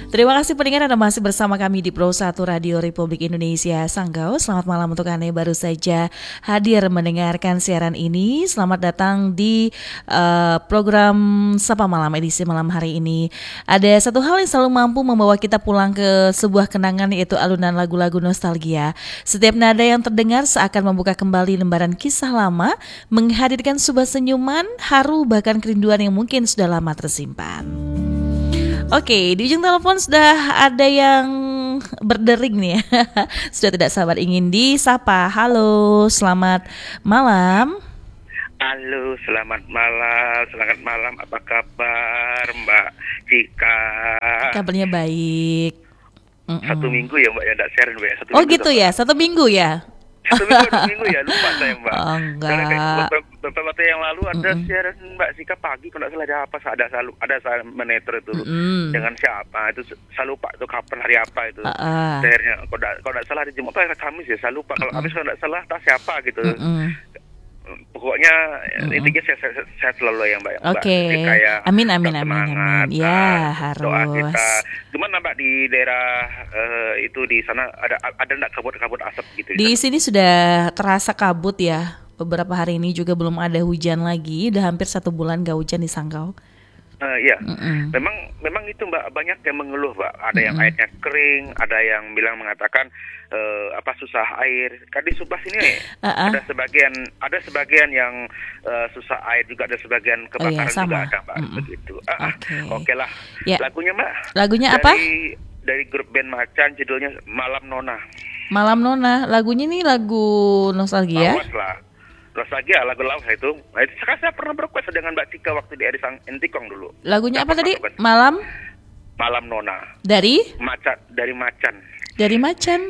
Terima kasih pendengar Anda masih bersama kami di Pro 1 Radio Republik Indonesia Sanggau. Selamat malam untuk Anda yang baru saja hadir mendengarkan siaran ini. Selamat datang di program Sapa Malam edisi malam hari ini. Ada satu hal yang selalu mampu membawa kita pulang ke sebuah kenangan, yaitu alunan lagu-lagu nostalgia. Setiap nada yang terdengar seakan membuka kembali lembaran kisah lama, menghadirkan sebuah senyuman, haru, bahkan kerinduan yang mungkin sudah lama tersimpan. Oke, di ujung telepon sudah ada yang berdering nih. Sudah tidak sabar ingin disapa. Halo, selamat malam. Halo, selamat malam. Selamat malam. Apa kabar, Mbak Cika? Kabarnya baik. Satu minggu ya, Mbak, ya enggak share, Mbak. Oh gitu ya, satu minggu ya. Satu minggu ya, lupa saya, Mbak. Oh, enggak. Karena beberapa waktu yang lalu ada siaran Mbak Sika pagi, kalau nggak salah ada meneter itu dengan siapa itu, saya lupa itu kapan, hari apa itu. Akhirnya kalau nggak salah di Jumat atau Kamis ya, saya lupa. Kalau habis kalau nggak salah tak siapa gitu. Pokoknya intinya sehat selalu ya, Mbak. Oke. Amin. Ya, harus. Doa kita. Gimana, Mbak, di daerah itu di sana ada enggak kabut-kabut asap gitu? Di sini sudah terasa kabut ya. Beberapa hari ini juga belum ada hujan lagi. Udah hampir 1 bulan gak hujan di Sanggau. Iya, memang itu, Mbak, banyak yang mengeluh, Mbak. Ada yang airnya kering, ada yang mengatakan susah air. Kan di Subas ini ada sebagian yang susah air juga, ada sebagian kebakaran juga ada, Mbak. Begitu. Oke lah. Ya. Lagunya, Mbak. Lagunya apa? Dari grup band Macan, judulnya Malam Nona. Malam Nona. Lagunya nih lagu nostalgia. Awas lah. Nostalgia, lagu lawas itu. Sekarang saya pernah berkuasa dengan Mbak Cika waktu di Erisang Entikong dulu. Lagunya apa tadi? Malam Nona. Dari Macan. Dari Macan.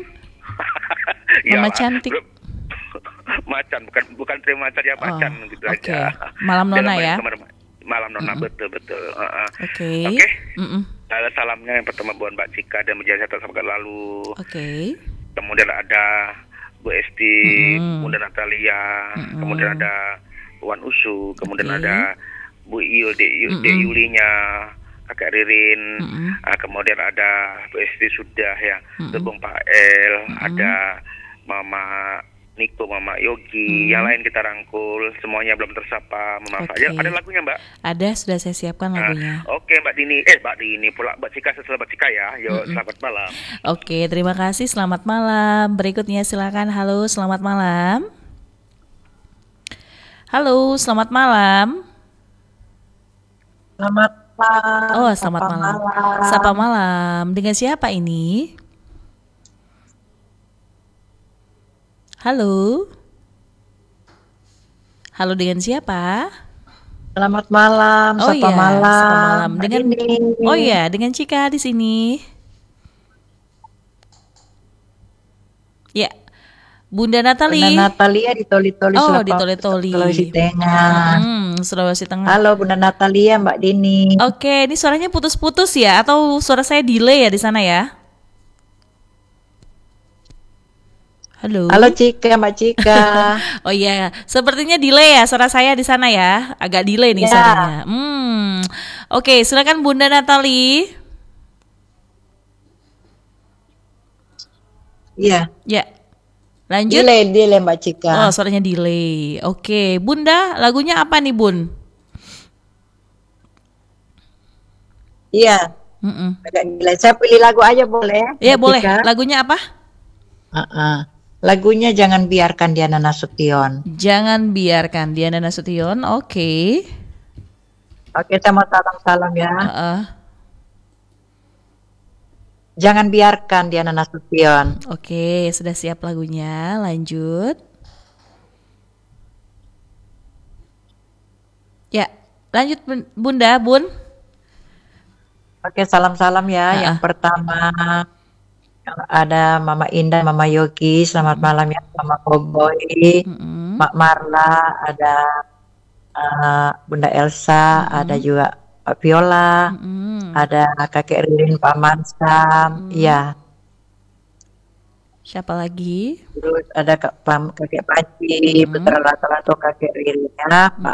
Mama cantik. Macan, bukan terima macan ya, Macan gitu aja. Malam Nona ya. Malam Nona, betul. Oke. Salamnya yang pertama buat Mbak Cika dan menjaga sehat sampai lalu. Oke. Kemudian ada Bu Esti, kemudian Natalia, kemudian ada Wan Usu, kemudian ada Bu Iul, De Yulinya, Kakak Ririn, kemudian ada Bu Esti sudah ya, Bung Pak El, ada Mama Niko, Mama Yogi, yang lain kita rangkul, semuanya belum tersapa, memanfaatkan. Ada lagunya, Mbak? Ada, sudah saya siapkan lagunya. Oke, Mbak Dini pula, Mbak Cika setelah Mbak Cika ya. Yo, selamat malam. Oke, terima kasih, selamat malam. Berikutnya silakan. Halo, selamat malam. Halo, selamat malam. Selamat malam. Oh, selamat malam. Sapa malam. Dengan siapa ini? Halo. Halo, dengan siapa? Selamat malam. Sapa malam. Sapa malam. Dengan Cika di sini. Ya. Bunda Natalia di Toli-Toli. Di Toli-Toli. Sulawesi Tengah. Sulawesi Tengah. Halo Bunda Natalia, Mbak Dini. Oke, ini suaranya putus-putus ya, atau suara saya delay ya di sana ya? Halo Cika, Mbak Cika. Oh iya, sepertinya delay ya suara saya di sana ya, agak delay nih suaranya. Oke, silakan Bunda Natali. Iya. Ya. Lanjut. Delay Mbak Cika. Oh, suaranya delay. Oke, Bunda, lagunya apa nih, Bun? Iya. Agak delay. Saya pilih lagu aja boleh? Iya, boleh. Lagunya apa? Lagunya Jangan Biarkan Diana Nasution. Jangan Biarkan Diana Nasution. Oke, saya mau salam ya. Jangan Biarkan Diana Nasution. Oke, sudah siap lagunya. Lanjut. Ya, lanjut Bunda, Bun. Oke, salam-salam ya. Yang pertama ada Mama Indah, Mama Yogi, selamat malam ya, Mama Koboy, Mak Marla, ada Bunda Elsa, ada juga Pak Viola, ada Kakek Ririn, Pak Mansam, ya. Siapa lagi? Terus ada Kakek Panci, Putra Lato Kakek Ririn ya, Pak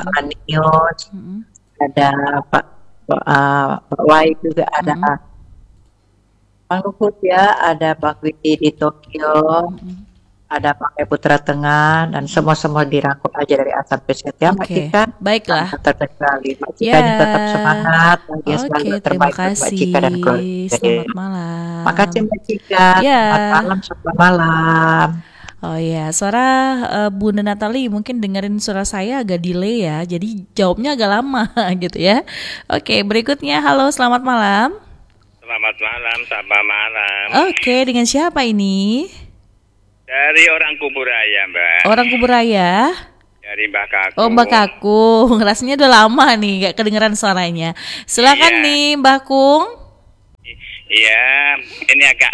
Manius, ada Pak Wai juga ada. Bang Luhut ya, ada Bang Widi di Tokyo, ada Bang Putra Tengah, dan semua dirangkul aja dari A sampai Z ya Mbak Oke, Cika. baiklah. Sangat terkendali. Mbak Ya, Cikanya tetap semangat, bahagia selalu oke, terima terbaik buat Mbak Cika dan kasih. keluarga. Selamat malam. Makasih Mbak Cika, Ya. selamat malam. Oh ya, suara Bunda Natali mungkin dengerin suara saya agak delay ya, jadi jawabnya agak lama gitu ya. Oke, berikutnya, halo, selamat malam. Selamat malam, sapa malam. Oke, dengan siapa ini? Dari orang Kuburaya, Mbak. Orang Kuburaya. Dari Mbak Kakung. Oh, Mbak Kakung, rasanya udah lama nih gak kedengeran suaranya. Silakan Iya. nih, Mbak Kung. Iya, ini agak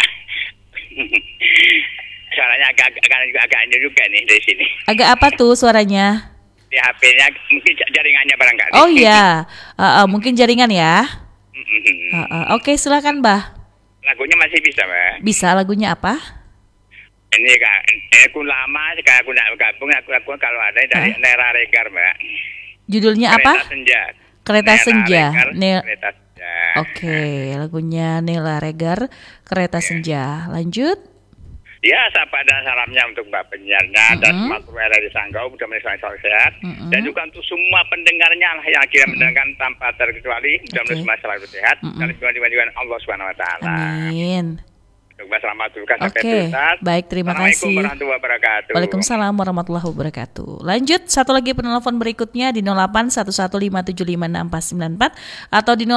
suaranya agak ini juga nih dari sini. Agak apa tuh suaranya? Di HP-nya mungkin jaringannya barangkali. Oh iya, mungkin jaringan ya. Oke, silakan Mbah. Lagunya masih bisa, Mbak. Bisa, lagunya apa? Ini aku lama sekarang aku nak gabung aku kalau ada dari Nera Regar, Mbak. Judulnya apa? Kereta Senja. Kereta Nera Senja. Regar, Nel- Kereta Senja. Oke, lagunya Nela Regar, Kereta Senja. Lanjut. Ya, sapa dan salamnya untuk Mbak penyiarnya dan semua kru di Sanggau, mudah-mudahan selalu sehat. Dan juga untuk semua pendengarnya lah yang akhirnya mendengarkan tanpa terkecuali, mudah-mudahan semua selalu sehat. Dan juga Allah Subhanahu Wa Taala. Amin. Untuk Mbak selamat dulu sampai Oke, tuntas. baik, terima Assalamualaikum kasih. warahmatullahi wabarakatuh. Waalaikumsalam warahmatullahi wabarakatuh. Lanjut, satu lagi penelpon berikutnya di 0811575644 atau di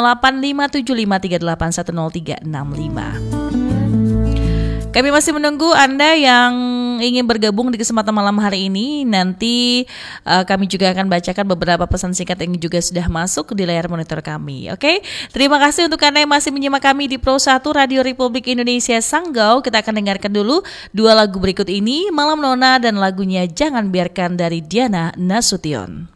085753810365. Kami masih menunggu Anda yang ingin bergabung di kesempatan malam hari ini. Nanti kami juga akan bacakan beberapa pesan singkat yang juga sudah masuk di layar monitor kami. Oke, terima kasih untuk Anda yang masih menyimak kami di Pro 1 Radio Republik Indonesia Sanggau. Kita akan dengarkan dulu dua lagu berikut ini, Malam Nona dan lagunya Jangan Biarkan dari Diana Nasution.